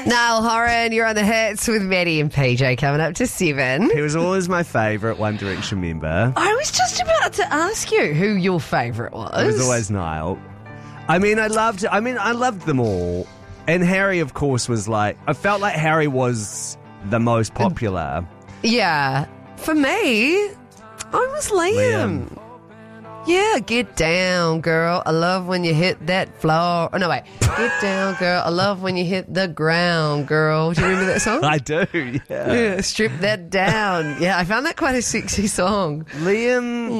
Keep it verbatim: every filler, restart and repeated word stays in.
Niall Horan, you're on the hits with Maddie and P J coming up to seven. He was always my favourite One Direction member. I was just about to ask you who your favourite was. It was always Niall. I mean, I loved. I mean, I loved them all, and Harry, of course, was like. I felt like Harry was the most popular. Yeah, for me, I was Liam. Liam. Yeah, get down, girl. I love when you hit that floor. Oh, no, wait. Get down, girl. I love when you hit the ground, girl. Do you remember that song? I do, yeah. Yeah, strip that down. Yeah, I found that quite a sexy song. Liam